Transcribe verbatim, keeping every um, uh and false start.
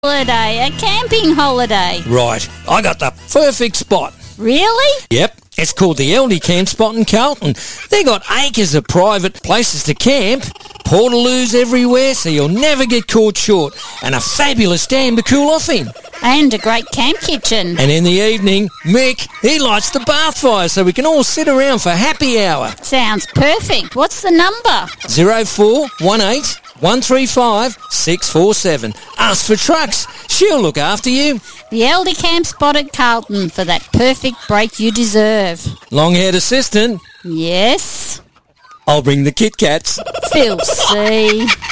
Holiday, a camping holiday. Right, I got the perfect spot. Really? Yep, it's called the Aldi Camp Spot in Carlton. They got acres of private places to camp, portaloos everywhere so you'll never get caught short, and a fabulous dam to cool off in. And a great camp kitchen. And in the evening, Mick, he lights the bath fire so we can all sit around for happy hour. Sounds perfect. What's the number? zero four one eight one three five six four seven. Ask for Trucks. She'll look after you. The Aldi Camp Spot at Carlton for that perfect break you deserve. Long-haired assistant. Yes. I'll bring the Kit Kats. Phil C.